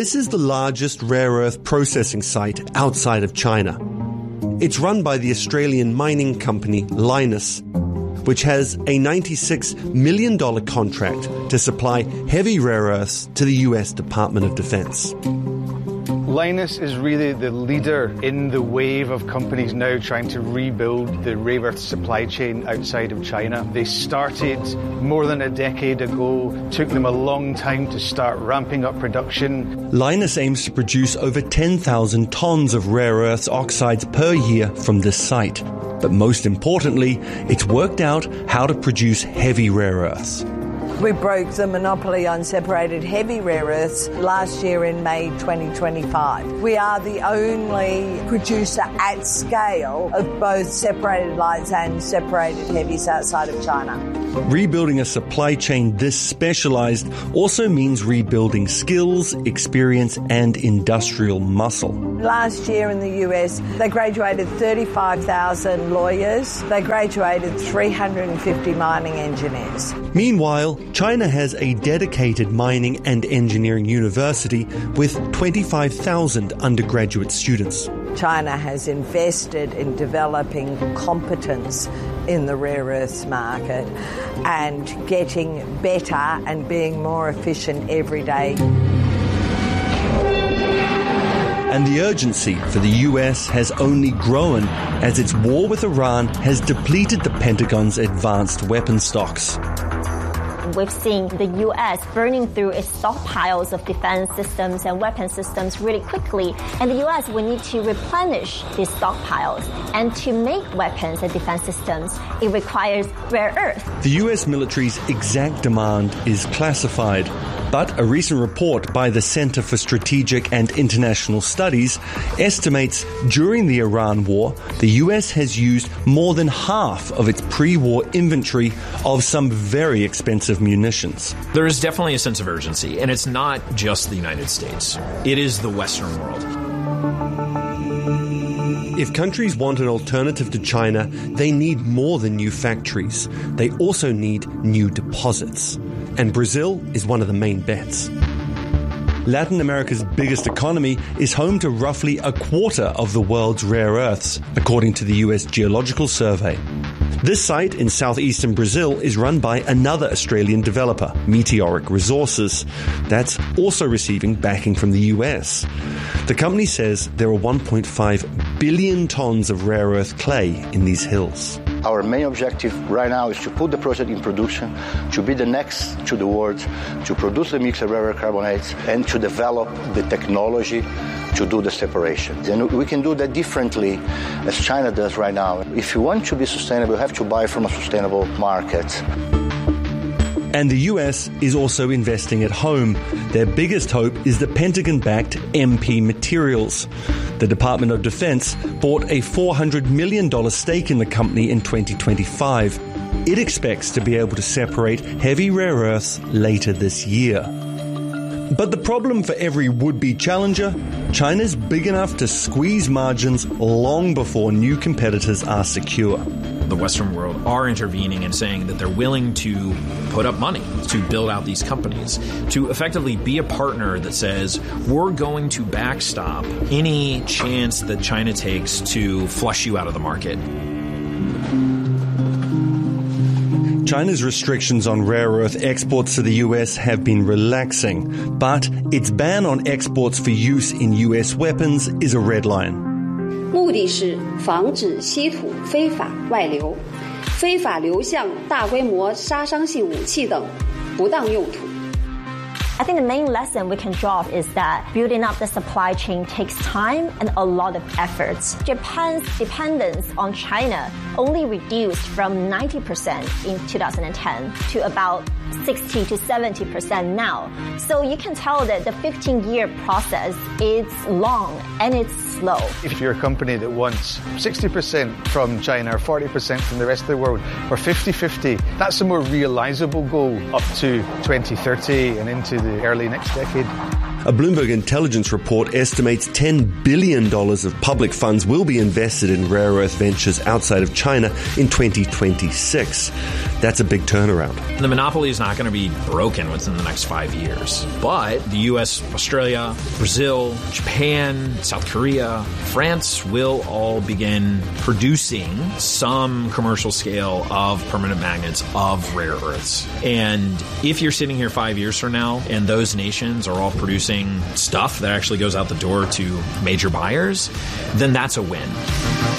This is the largest rare earth processing site outside of China. It's run by the Australian mining company Lynas, which has a $96 million contract to supply heavy rare earths to the US Department of Defense. Lynas is really the leader in the wave of companies now trying to rebuild the rare earth supply chain outside of China. They started more than a decade ago, took them a long time to start ramping up production. Lynas aims to produce over 10,000 tons of rare earths oxides per year from this site. But most importantly, it's worked out how to produce heavy rare earths. We broke the monopoly on separated heavy rare earths last year in May 2025. We are the only producer at scale of both separated lights and separated heavies outside of China. Rebuilding a supply chain this specialized also means rebuilding skills, experience, and industrial muscle. Last year in the US, they graduated 35,000 lawyers. They graduated 350 mining engineers. Meanwhile, China has a dedicated mining and engineering university with 25,000 undergraduate students. China has invested in developing competence in the rare earths market and getting better and being more efficient every day. And the urgency for the US has only grown as its war with Iran has depleted the Pentagon's advanced weapon stocks. We've seen the U.S. burning through its stockpiles of defense systems and weapon systems really quickly, and the U.S. will need to replenish these stockpiles. And to make weapons and defense systems, it requires rare earth. The U.S. military's exact demand is classified, but a recent report by the Center for Strategic and International Studies estimates during the Iran war, the U.S. has used more than half of its pre-war inventory of some very expensive munitions. There is definitely a sense of urgency, and it's not just the United States. It is the Western world. If countries want an alternative to China, they need more than new factories. They also need new deposits. And Brazil is one of the main bets. Latin America's biggest economy is home to roughly a quarter of the world's rare earths, according to the US Geological Survey. This site in southeastern Brazil is run by another Australian developer, Meteoric Resources, that's also receiving backing from the US. The company says there are 1.5 billion tons of rare earth clay in these hills. Our main objective right now is to put the project in production, to be the next to the world, to produce the mixed rare earth carbonates, and to develop the technology to do the separation. And we can do that differently as China does right now. If you want to be sustainable, you have to buy from a sustainable market. And the US is also investing at home. Their biggest hope is the Pentagon-backed MP Materials. The Department of Defense bought a $400 million stake in the company in 2025. It expects to be able to separate heavy rare earths later this year. But the problem for every would-be challenger, China's big enough to squeeze margins long before new competitors are secure. The Western world are intervening and saying that they're willing to put up money to build out these companies, to effectively be a partner that says, we're going to backstop any chance that China takes to flush you out of the market. China's restrictions on rare earth exports to the US have been relaxing, but its ban on exports for use in US weapons is a red line. 目的是防止稀土非法外流、非法流向大规模杀伤性武器等不当用途。 I think the main lesson we can draw is that building up the supply chain takes time and a lot of efforts. Japan's dependence on China only reduced from 90% in 2010 to about 60 to 70% now. So you can tell that the 15-year process is long and it's slow. If you're a company that wants 60% from China or 40% from the rest of the world or 50-50, that's a more realizable goal up to 2030 and into the early next decade. A Bloomberg intelligence report estimates $10 billion of public funds will be invested in rare earth ventures outside of China in 2026. That's a big turnaround. The monopoly is not going to be broken within the next 5 years. But the U.S., Australia, Brazil, Japan, South Korea, France will all begin producing some commercial scale of permanent magnets of rare earths. And if you're sitting here 5 years from now and those nations are all producing stuff that actually goes out the door to major buyers, then that's a win.